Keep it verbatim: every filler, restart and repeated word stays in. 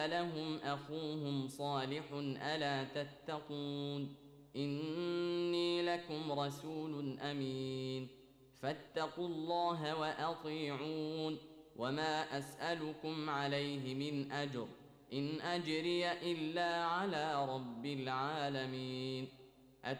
لهم أخوهم صالح ألا تتقون إني لكم رسول أمين فاتقوا الله وأطيعون وما أسألكم عليه من أجر إن أجري إلا على رب العالمين